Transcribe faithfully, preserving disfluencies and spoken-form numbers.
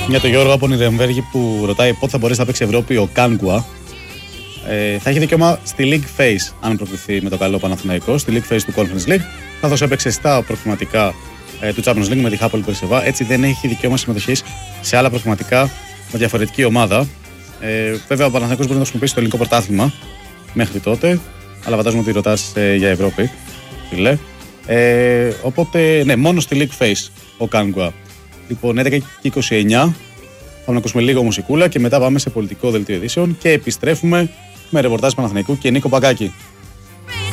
Για τον Γιώργο από Νιρεμβέργη που ρωτάει πότε θα μπορέσει να παίξει Ευρώπη ο Κάνγκουα. Ε, θα έχει δικαίωμα στη League Phase, αν προκριθεί με το καλό Παναθηναϊκό, στη League Phase του Conference League, καθώς έπαιξε στα προκριματικά ε, του Champions League με τη Χάπολη Περσεβά. Έτσι δεν έχει δικαίωμα συμμετοχής σε άλλα προκριματικά με διαφορετική ομάδα. Ε, βέβαια, ο Παναθηναϊκός μπορεί να χρησιμοποιήσει το ελληνικό πρωτάθλημα μέχρι τότε, αλλά φαντάζομαι ότι ρωτάς ε, για Ευρώπη, φίλε. Ε, οπότε, ναι, μόνο στη League Phase ο Κάνγκουα. Λοιπόν, έντεκα και είκοσι εννιά. Πάμε να ακούσουμε λίγο μουσικούλα και μετά πάμε σε πολιτικό δελτίο ειδήσεων και επιστρέφουμε με ρεπορτάζ Παναθηναϊκού και Νίκο Παγκάκη.